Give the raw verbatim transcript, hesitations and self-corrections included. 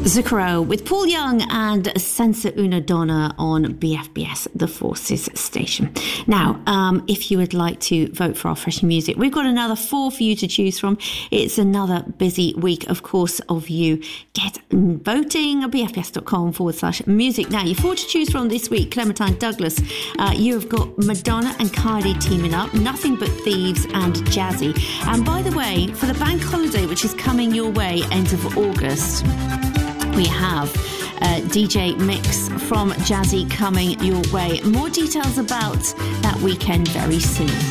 Zucchero with Paul Young and Senza Una Donna on B F B S, the Forces station. Now, um, if you would like to vote for our Fresh Music, we've got another four for you to choose from. It's another busy week, of course, of you. Get voting at bfbs.com forward slash music. Now, your four to choose from this week: Clementine Douglas. Uh, you have got Madonna and Kylie teaming up, Nothing But Thieves and Jazzy. And by the way, for the bank holiday, which is coming your way end of August, we have a D J mix from Jazzy coming your way. More details about that weekend very soon.